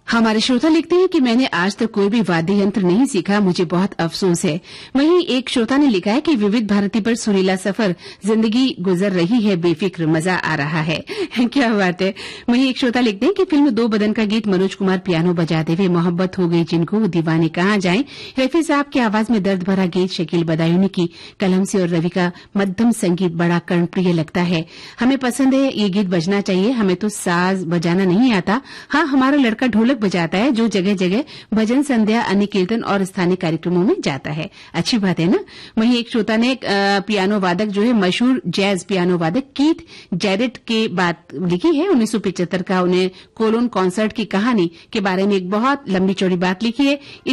हमारे श्रोता लिखते हैं कि मैंने आज तक कोई भी वाद्य यंत्र नहीं सीखा, मुझे बहुत अफसोस है। वहीं एक श्रोता ने लिखा है कि विविध भारती पर सुरीला सफर, जिंदगी गुजर रही है बेफिक्र, मजा आ रहा है। क्या बात है। वहीं एक श्रोता लिखते हैं कि फिल्म दो बदन का गीत मनोज कुमार पियानो बजाते हुए, मोहब्बत हो गई जिनको दीवाने कहाँ जाएं, रफी साहब की आवाज में दर्द भरा गीत, शकील बदायूनी की कलम से और रवि का मध्यम संगीत बड़ा कर्णप्रिय लगता है। हमें पसंद है, ये गीत बजना चाहिए। हमें तो साज बजाना नहीं आता। हाँ, हमारा लड़का ढोलक बजाता है, जो जगह जगह भजन संध्या, अन्य कीर्तन और स्थानीय कार्यक्रमों में जाता है। अच्छी बात है ना। वहीं एक श्रोता ने पियानो वादक जो है, मशहूर जैज पियानो वादक कीथ जैरेट के बात लिखी है। 1975 का उन्हें कोलोन कॉन्सर्ट की कहानी के बारे में एक बहुत लंबी चौड़ी बात लिखी है।